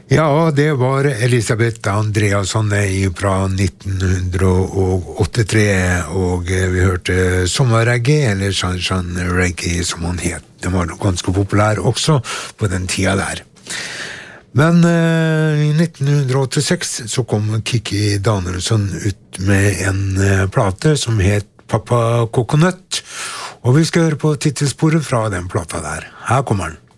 Ja, det var Elisabeth Andreasson fra 1983, og vi hørte sommerreggae, eller Sunshine Reggae som hun het. Den var nok ganske populær også på den tida der. Men i 1986 så kom Kikki Danielsson ut med en plate som het Papa Coconut, og vi skal høre på titelsporet fra den plata der. Her kommer den.